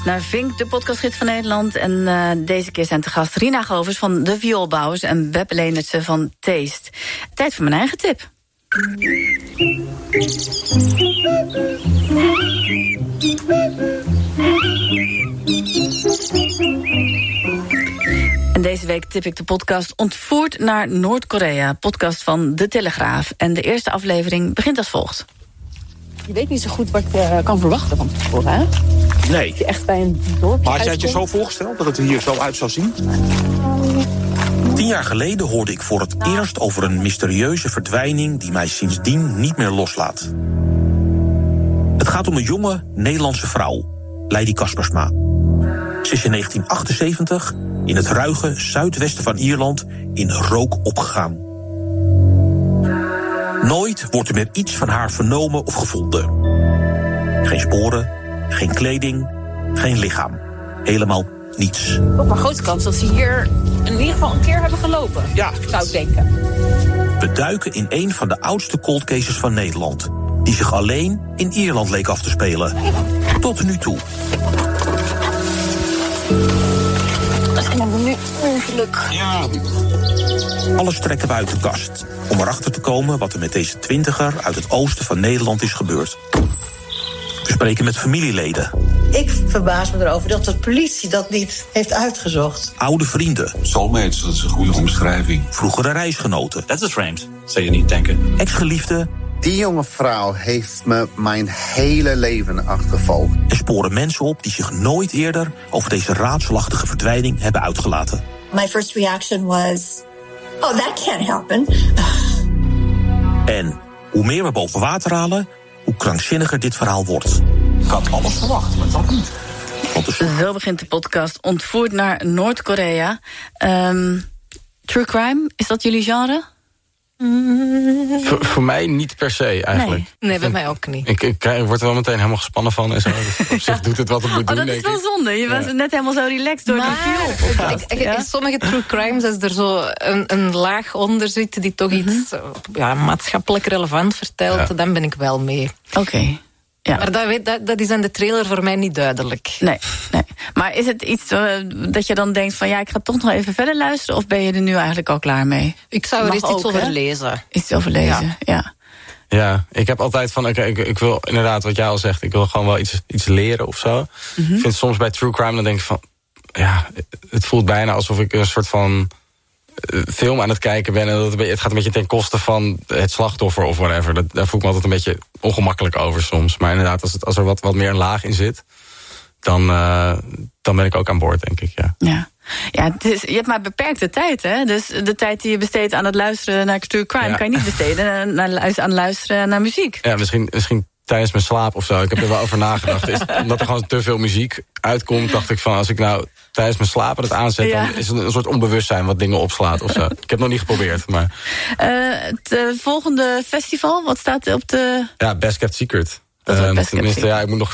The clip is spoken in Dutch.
Naar Vink, de podcastgids van Nederland. En deze keer zijn te gast Rina Govers van De Vioolbouwers en Web Leenertse van Taste. Tijd voor mijn eigen tip. En deze week tip ik de podcast Ontvoerd naar Noord-Korea. Podcast van De Telegraaf. En de eerste aflevering begint als volgt. Je weet niet zo goed wat je kan verwachten van tevoren, hè? Nee. Dat je echt bij een dorpje Maar had jij het je zo voorgesteld dat het er hier zo uit zou zien? 10 jaar geleden hoorde ik voor het eerst over een mysterieuze verdwijning die mij sindsdien niet meer loslaat. Het gaat om een jonge Nederlandse vrouw, Lady Kaspersma. Ze is in 1978 in het ruige zuidwesten van Ierland in rook opgegaan. Nooit wordt er meer iets van haar vernomen of gevonden. Geen sporen, geen kleding, geen lichaam. Helemaal niets. Ook maar grote kans dat ze hier in ieder geval een keer hebben gelopen. Ja. Zou ik denken. We duiken in een van de oudste cold cases van Nederland, die zich alleen in Ierland leek af te spelen. Tot nu toe. Dat hebben we nu ongeluk. Ja. Alles trekken we uit de kast om erachter te komen wat er met deze 20er uit het oosten van Nederland is gebeurd. We spreken met familieleden. Ik verbaas me erover dat de politie dat niet heeft uitgezocht. Oude vrienden. Soulmates, dat is een goede omschrijving. Vroegere reisgenoten. Dat is vreemd, zou je niet denken. Ex-geliefden. Die jonge vrouw heeft me mijn hele leven achtervolgd. En sporen mensen op die zich nooit eerder over deze raadselachtige verdwijning hebben uitgelaten. My first reaction was, oh, that can't happen. En hoe meer we boven water halen, hoe krankzinniger dit verhaal wordt. Ik had alles verwacht, maar dat niet. Zo begint de podcast Ontvoerd naar Noord-Korea. True crime, is dat jullie genre? Voor mij niet per se, eigenlijk. Nee, bij mij ook niet. Ik word er wel meteen helemaal gespannen van en zo. Dus op zich doet het wat het moet doen, dat is wel zonde. Je was net helemaal zo relaxed door de viool. In sommige true crimes is er zo een laag onder zitten die toch iets maatschappelijk relevant vertelt. Ja. Dan ben ik wel mee. Oké. Ja. Maar dat is aan de trailer voor mij niet duidelijk. Nee. Maar is het iets dat je dan denkt van ja, ik ga toch nog even verder luisteren, of ben je er nu eigenlijk al klaar mee? Ik zou er eens iets over lezen. Iets over lezen, ja. Ja, ik heb altijd van, ik wil inderdaad wat jij al zegt, ik wil gewoon wel iets leren of zo. Ik vind soms bij true crime, dan denk ik van, ja, het voelt bijna alsof ik een soort van film aan het kijken ben. En het gaat een beetje ten koste van het slachtoffer of whatever. Daar voel ik me altijd een beetje ongemakkelijk over soms. Maar inderdaad, als er wat meer een laag in zit, dan ben ik ook aan boord, denk ik, ja. Ja, je hebt maar beperkte tijd, hè? Dus de tijd die je besteedt aan het luisteren naar true crime kan je niet besteden aan luisteren naar muziek. Ja, misschien tijdens mijn slaap of zo. Ik heb er wel over nagedacht. Omdat er gewoon te veel muziek uitkomt, dacht ik van, als ik nou tijdens mijn slapen het aanzet, dan is het een soort onbewustzijn wat dingen opslaat of zo. Ik heb het nog niet geprobeerd, maar het volgende festival, wat staat op de... Ja, Best Kept Secret. Tenminste, ik moet nog